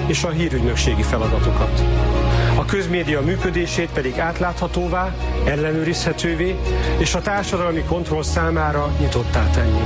és a hírügynökségi feladatokat. A közmédia működését pedig átláthatóvá, ellenőrizhetővé és a társadalmi kontroll számára nyitottá tenni.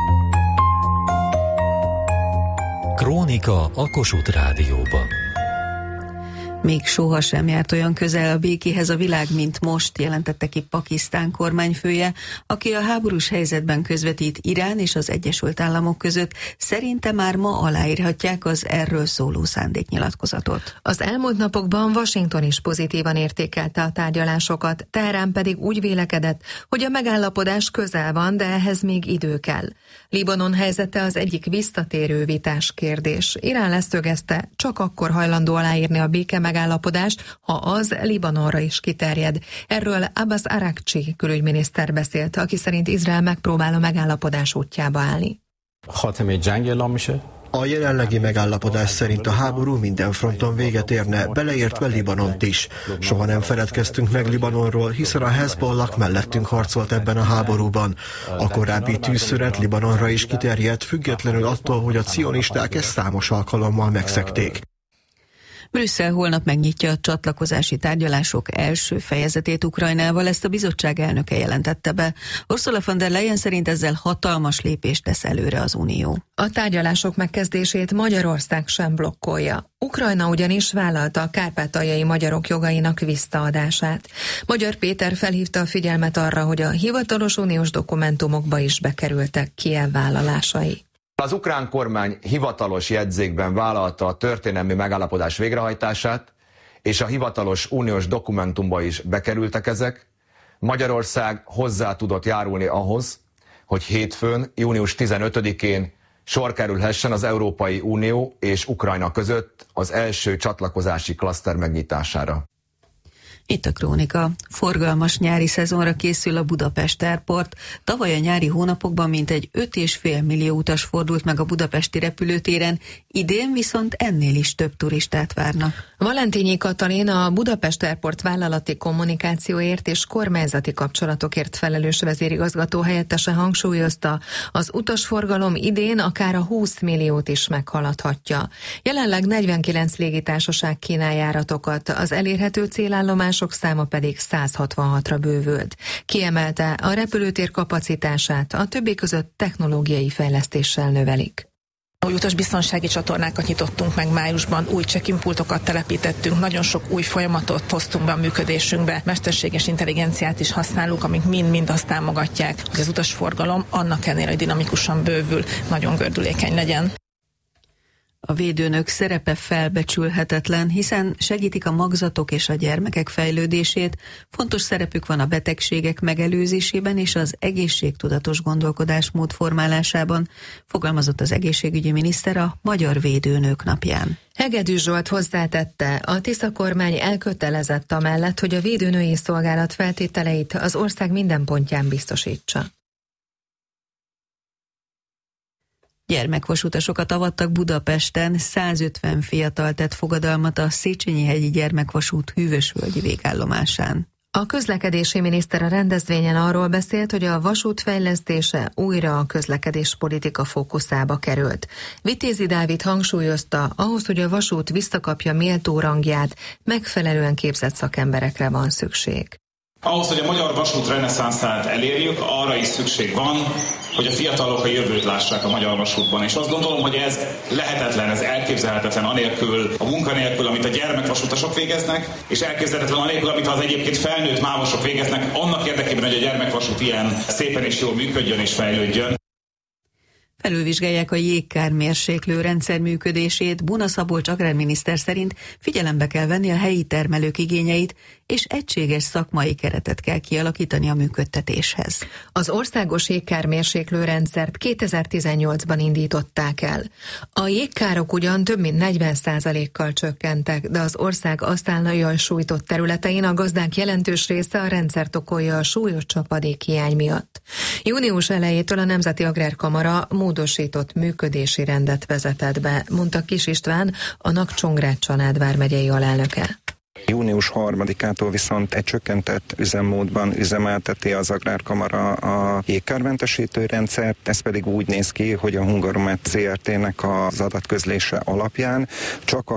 Krónika a Kossuth Rádióban. Még sohasem járt olyan közel a békéhez a világ, mint most, jelentette ki Pakisztán kormányfője, aki a háborús helyzetben közvetít Irán és az Egyesült Államok között. Szerinte már ma aláírhatják az erről szóló szándéknyilatkozatot. Az elmúlt napokban Washington is pozitívan értékelte a tárgyalásokat, Teherán pedig úgy vélekedett, hogy a megállapodás közel van, de ehhez még idő kell. Libanon helyzete az egyik visszatérő vitás kérdés. Irán leszögezte, csak akkor hajlandó aláírni a béke megállapodást, ha az Libanonra is kiterjed. Erről Abbas Araghchi külügyminiszter beszélt, aki szerint Izrael megpróbál a megállapodás útjába állni. A jelenlegi megállapodás szerint a háború minden fronton véget érne, beleértve Libanont is. Soha nem feledkeztünk meg Libanonról, hiszen a Hezbollah mellettünk harcolt ebben a háborúban. A korábbi tűzszünet Libanonra is kiterjedt, függetlenül attól, hogy a cionisták ezt számos alkalommal megszegték. Brüsszel holnap megnyitja a csatlakozási tárgyalások első fejezetét Ukrajnával, ezt a bizottság elnöke jelentette be. Ursula von der Leyen szerint ezzel hatalmas lépést tesz előre az Unió. A tárgyalások megkezdését Magyarország sem blokkolja. Ukrajna ugyanis vállalta a kárpátaljai magyarok jogainak visszaadását. Magyar Péter felhívta a figyelmet arra, hogy a hivatalos uniós dokumentumokba is bekerültek Kijev vállalásai. Az ukrán kormány hivatalos jegyzékben vállalta a történelmi megállapodás végrehajtását, és a hivatalos uniós dokumentumba is bekerültek ezek. Magyarország hozzá tudott járulni ahhoz, hogy hétfőn, június 15-én sor kerülhessen az Európai Unió és Ukrajna között az első csatlakozási klaszter megnyitására. Itt a Krónika. Forgalmas nyári szezonra készül a Budapest Airport. Tavaly a nyári hónapokban mintegy 5,5 millió utas fordult meg a budapesti repülőtéren, idén viszont ennél is több turistát várnak. Valentínyi Katalin a Budapest Airport vállalati kommunikációért és kormányzati kapcsolatokért felelős vezérigazgató helyettese hangsúlyozta, az utasforgalom idén akár a 20 milliót is meghaladhatja. Jelenleg 49 légitársaság kínál járatokat, az elérhető célállomás száma pedig 166-ra bővült. Kiemelte, a repülőtér kapacitását a többi között technológiai fejlesztéssel növelik. Új utasbiztonsági csatornákat nyitottunk meg májusban, új check-in pultokat telepítettünk, nagyon sok új folyamatot hoztunk be a működésünkbe, mesterséges intelligenciát is használunk, amik mind azt támogatják, hogy az utasforgalom annak ellenére, hogy dinamikusan bővül, nagyon gördülékeny legyen. A védőnök szerepe felbecsülhetetlen, hiszen segítik a magzatok és a gyermekek fejlődését, fontos szerepük van a betegségek megelőzésében és az egészségtudatos gondolkodásmód formálásában, fogalmazott az egészségügyi miniszter a Magyar Védőnők napján. Hegedű Zsolt hozzátette, a Tisza kormány elkötelezett amellett, hogy a védőnői szolgálat feltételeit az ország minden pontján biztosítsa. Gyermekvasutasokat avattak Budapesten, 150 fiatal tett fogadalmat a Széchenyi-hegyi gyermekvasút Hűvösvölgyi végállomásán. A közlekedési miniszter a rendezvényen arról beszélt, hogy a vasút fejlesztése újra a közlekedéspolitika fókuszába került. Vitézi Dávid hangsúlyozta, ahhoz, hogy a vasút visszakapja méltó rangját, megfelelően képzett szakemberekre van szükség. Ahhoz, hogy a magyar vasút reneszánszát elérjük, arra is szükség van, hogy a fiatalok a jövőt lássák a magyar vasútban. És azt gondolom, hogy ez lehetetlen, ez elképzelhetetlen anélkül, a munkanélkül, amit a gyermekvasutasok végeznek, és elképzelhetetlen anélkül, amit az egyébként felnőtt mámosok végeznek, annak érdekében, hogy a gyermekvasút ilyen szépen és jól működjön és fejlődjön. Felülvizsgálják a jégkármérséklő rendszer működését. Buna Szabolcs agrárminiszter szerint figyelembe kell venni a helyi termelők igényeit, és egységes szakmai keretet kell kialakítani a működtetéshez. Az országos jégkármérséklő rendszert 2018-ban indították el. A jégkárok ugyan több mint 40%-kal csökkentek, de az ország asztálnaival sújtott területein a gazdák jelentős része a rendszert okolja a súlyos csapadékhiány miatt. Június elejétől a Nemzeti Agrárkamara módosított működési rendet vezetett be, mondta Kis István, a Nakcsongrád-Csanád vármegyei alelnöke. Június 3-ától viszont egy csökkentett üzemmódban üzemelteti az Agrárkamara a jégkármentesítő rendszert, ez pedig úgy néz ki, hogy a Hungaromet ZRT-nek az adatközlése alapján csak